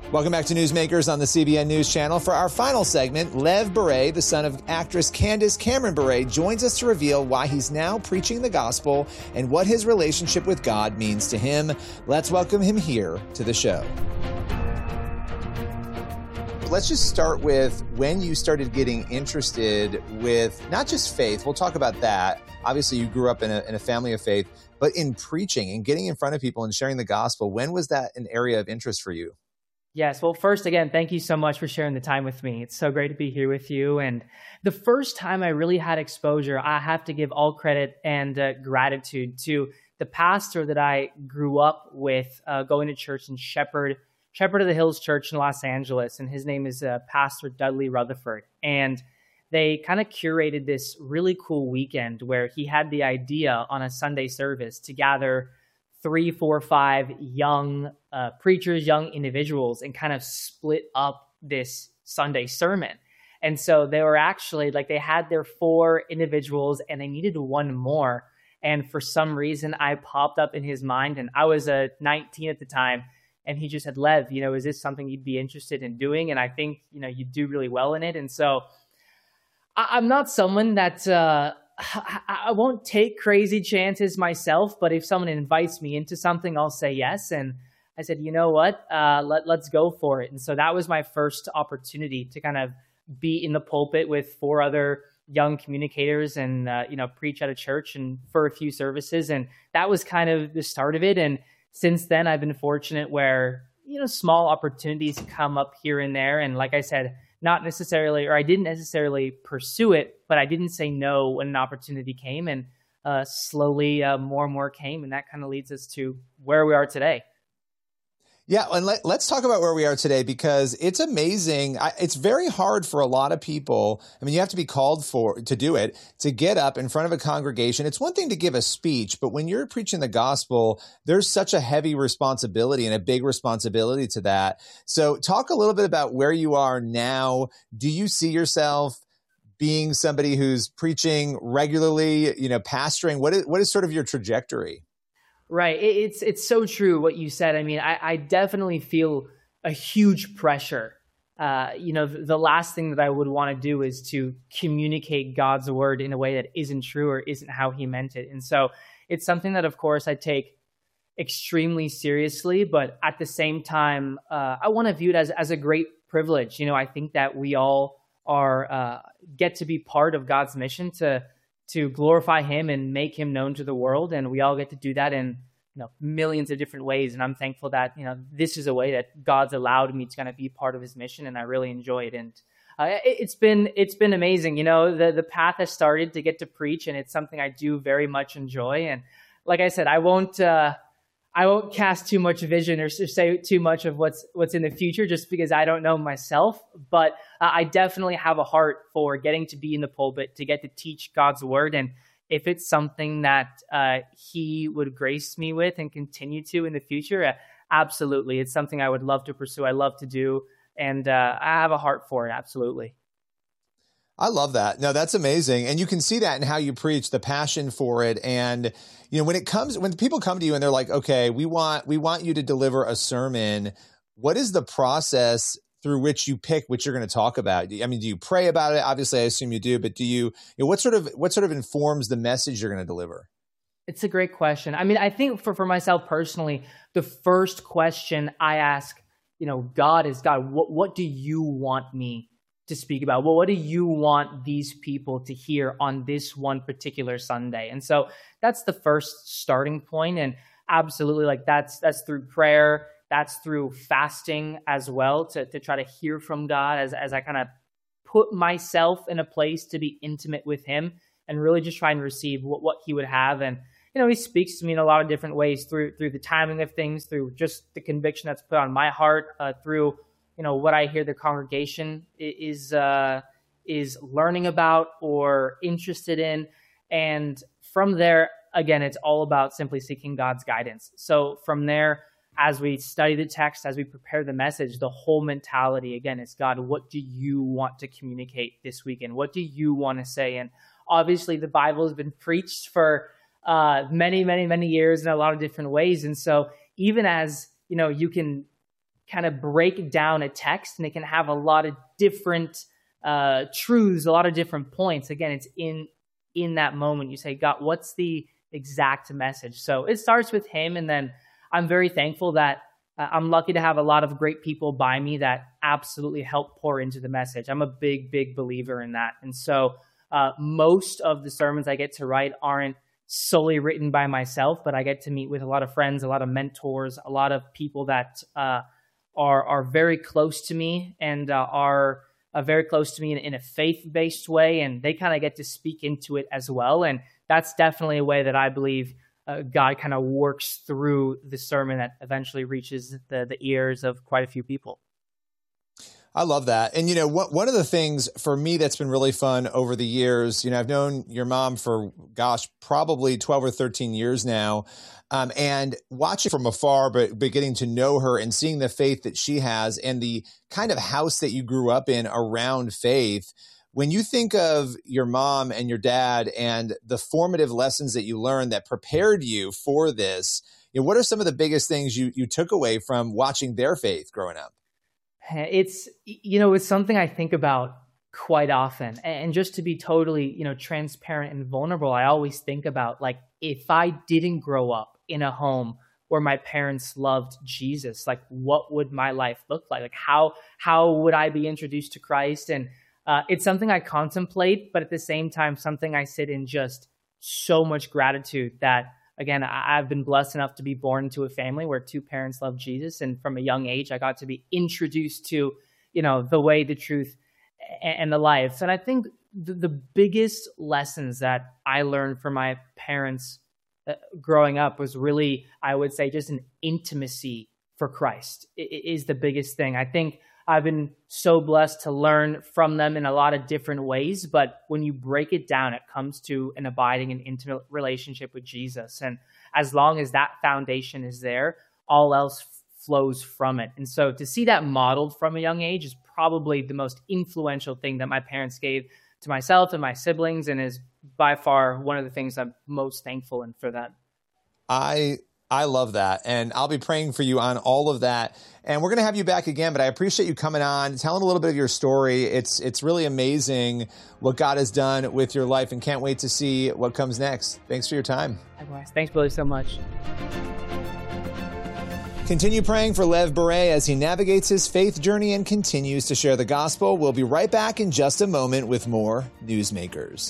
Welcome back to Newsmakers on the CBN News Channel. For our final segment, Lev Beret, the son of actress Candace Cameron Bure, joins us to reveal why he's now preaching the gospel and what his relationship with God means to him. Let's welcome him here to the show. Let's just start with when you started getting interested with not just faith. We'll talk about that. Obviously, you grew up in a family of faith, but in preaching and getting in front of people and sharing the gospel. When was that an area of interest for you? Yes. Well, first, again, thank you so much for sharing the time with me. It's so great to be here with you. And the first time I really had exposure, I have to give all credit and gratitude to the pastor that I grew up with, going to church in Shepherd of the Hills Church in Los Angeles. And his name is Pastor Dudley Rutherford. And they kind of curated this really cool weekend where he had the idea on a Sunday service to gather 3, 4, 5 young preachers, young individuals, and kind of split up this Sunday sermon. And so they were actually they had their 4 individuals and they needed one more. And for some reason, I popped up in his mind, and I was 19 at the time. And he just said, Lev, is this something you'd be interested in doing? And I think, you do really well in it. And so I'm not someone that I won't take crazy chances myself, but if someone invites me into something, I'll say yes. And I said, you know what, let's go for it. And so that was my first opportunity to kind of be in the pulpit with 4 other young communicators and, preach at a church and for a few services. And that was kind of the start of it. And since then, I've been fortunate where, small opportunities come up here and there. And like I said, I didn't necessarily pursue it, but I didn't say no when an opportunity came, and slowly more and more came, and that kind of leads us to where we are today. Yeah, and let's talk about where we are today, because it's amazing. It's very hard for a lot of people. I mean, you have to be called to do it, to get up in front of a congregation. It's one thing to give a speech, but when you're preaching the gospel, there's such a heavy responsibility and a big responsibility to that. So talk a little bit about where you are now. Do you see yourself being somebody who's preaching regularly, pastoring? What is sort of your trajectory? Right. It's so true what you said. I mean, I definitely feel a huge pressure. The last thing that I would want to do is to communicate God's word in a way that isn't true or isn't how he meant it. And so it's something that, of course, I take extremely seriously. But at the same time, I want to view it as a great privilege. I think that we all get to be part of God's mission to glorify him and make him known to the world. And we all get to do that in millions of different ways. And I'm thankful that, this is a way that God's allowed me to kind of be part of his mission. And I really enjoy it. And it's been amazing. The path has started to get to preach, and it's something I do very much enjoy. And like I said, I won't cast too much vision or say too much of what's in the future, just because I don't know myself. But I definitely have a heart for getting to be in the pulpit, to get to teach God's word. And if it's something that he would grace me with and continue to in the future, absolutely. It's something I would love to pursue. I love to do. And I have a heart for it. Absolutely. I love that. No, that's amazing. And you can see that in how you preach, the passion for it. And, when people come to you and they're like, okay, we want you to deliver a sermon, what is the process through which you pick what you're going to talk about? I mean, do you pray about it? Obviously, I assume you do, but what sort of informs the message you're going to deliver? It's a great question. I mean, I think for myself personally, the first question I ask, God is, God, what do you want me to speak about? Well, what do you want these people to hear on this one particular Sunday? And so that's the first starting point. And absolutely, that's through prayer. That's through fasting as well, to try to hear from God as I kind of put myself in a place to be intimate with him and really just try and receive what he would have. And, he speaks to me in a lot of different ways through the timing of things, through just the conviction that's put on my heart, through what I hear the congregation is learning about or interested in. And from there, again, it's all about simply seeking God's guidance. So from there, as we study the text, as we prepare the message, the whole mentality, again, is, God, what do you want to communicate this weekend? What do you want to say? And obviously, the Bible has been preached for many, many, many years in a lot of different ways. And so even as, you can kind of break down a text, and it can have a lot of different truths, a lot of different points. Again, it's in that moment you say, God, what's the exact message? So it starts with him, and then I'm very thankful that I'm lucky to have a lot of great people by me that absolutely help pour into the message. I'm a big believer in that. And so most of the sermons I get to write aren't solely written by myself, but I get to meet with a lot of friends, a lot of mentors, a lot of people that are very close to me and are very close to me in a faith-based way, and they kind of get to speak into it as well. And that's definitely a way that I believe God kind of works through the sermon that eventually reaches the ears of quite a few people. I love that. And, one of the things for me that's been really fun over the years, I've known your mom for, probably 12 or 13 years now. And watching from afar, but getting to know her and seeing the faith that she has and the kind of house that you grew up in around faith. When you think of your mom and your dad and the formative lessons that you learned that prepared you for this, what are some of the biggest things you took away from watching their faith growing up? It's something I think about quite often. And just to be totally, transparent and vulnerable, I always think about, like, if I didn't grow up in a home where my parents loved Jesus, like, what would my life look like? Like, how would I be introduced to Christ? And it's something I contemplate, but at the same time, something I sit in just so much gratitude that, again, I've been blessed enough to be born into a family where two parents love Jesus. And from a young age, I got to be introduced to, the way, the truth, and the life. And I think the biggest lessons that I learned from my parents growing up was really, I would say, just an intimacy for Christ is the biggest thing. I think I've been so blessed to learn from them in a lot of different ways, but when you break it down, it comes to an abiding and intimate relationship with Jesus. And as long as that foundation is there, all else flows from it. And so to see that modeled from a young age is probably the most influential thing that my parents gave to myself and my siblings, and is by far one of the things I'm most thankful in for that. I love that. And I'll be praying for you on all of that. And we're going to have you back again, but I appreciate you coming on, telling a little bit of your story. It's really amazing what God has done with your life, and can't wait to see what comes next. Thanks for your time. Likewise. Thanks, Billy, so much. Continue praying for Lev Beret as he navigates his faith journey and continues to share the gospel. We'll be right back in just a moment with more Newsmakers.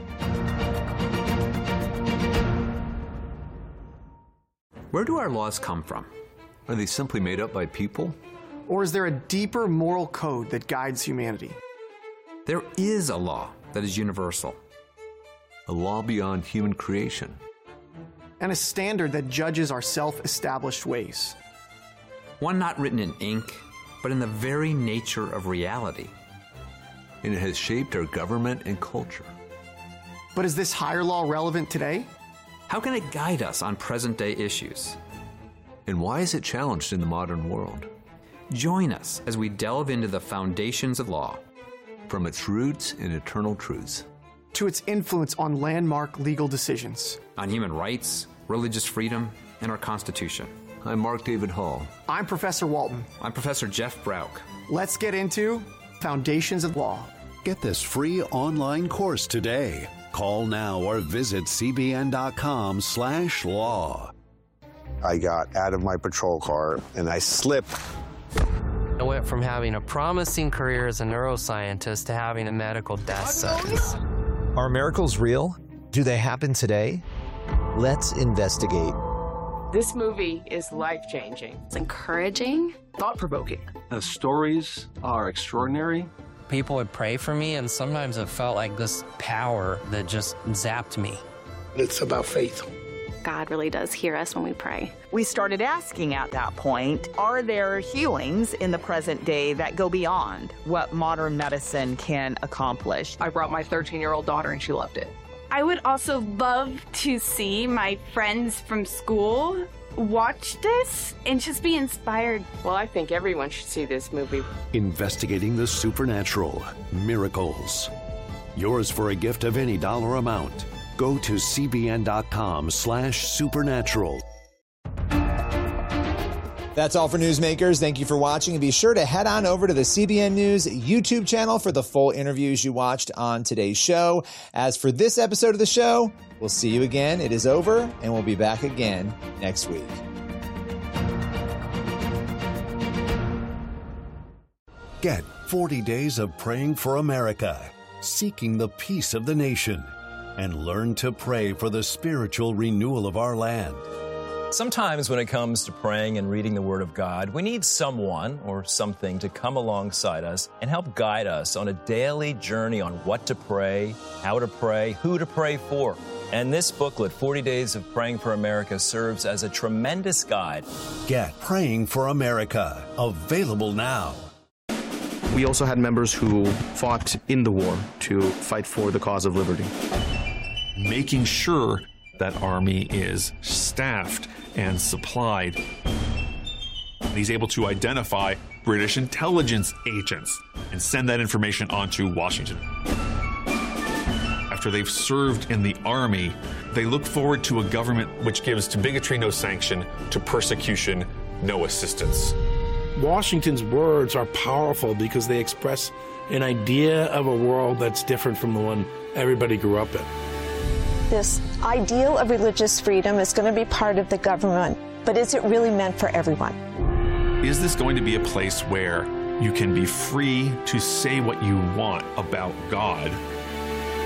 Where do our laws come from? Are they simply made up by people? Or is there a deeper moral code that guides humanity? There is a law that is universal. A law beyond human creation. And a standard that judges our self-established ways. One not written in ink, but in the very nature of reality. And it has shaped our government and culture. But is this higher law relevant today? How can it guide us on present-day issues? And why is it challenged in the modern world? Join us as we delve into the foundations of law. From its roots and eternal truths. To its influence on landmark legal decisions. On human rights, religious freedom, and our Constitution. I'm Mark David Hall. I'm Professor Walton. I'm Professor Jeff Brauch. Let's get into Foundations of Law. Get this free online course today. Call now or visit cbn.com/law. I got out of my patrol car and I slipped. I went from having a promising career as a neuroscientist to having a medical death sentence. Are miracles real? Do they happen today? Let's investigate. This movie is life-changing. It's encouraging. Thought-provoking. The stories are extraordinary. People would pray for me, and sometimes it felt like this power that just zapped me. It's about faith. God really does hear us when we pray. We started asking at that point, are there healings in the present day that go beyond what modern medicine can accomplish? I brought my 13-year-old daughter, and she loved it. I would also love to see my friends from school watch this and just be inspired. Well, I think everyone should see this movie. Investigating the supernatural. Miracles. Yours for a gift of any dollar amount. Go to cbn.com/supernatural. That's all for Newsmakers. Thank you for watching, and be sure to head on over to the CBN News YouTube channel for the full interviews you watched on today's show. As for this episode of the show, we'll see you again. It is over, and we'll be back again next week. Get 40 days of praying for America, seeking the peace of the nation, and learn to pray for the spiritual renewal of our land. Sometimes when it comes to praying and reading the Word of God, we need someone or something to come alongside us and help guide us on a daily journey on what to pray, how to pray, who to pray for. And this booklet, 40 Days of Praying for America, serves as a tremendous guide. Get Praying for America, available now. We also had members who fought in the war to fight for the cause of liberty. Making sure that Army is staffed and supplied. He's able to identify British intelligence agents and send that information on to Washington. After they've served in the Army, they look forward to a government which gives to bigotry no sanction, to persecution no assistance. Washington's words are powerful because they express an idea of a world that's different from the one everybody grew up in. This ideal of religious freedom is going to be part of the government, but is it really meant for everyone? Is this going to be a place where you can be free to say what you want about God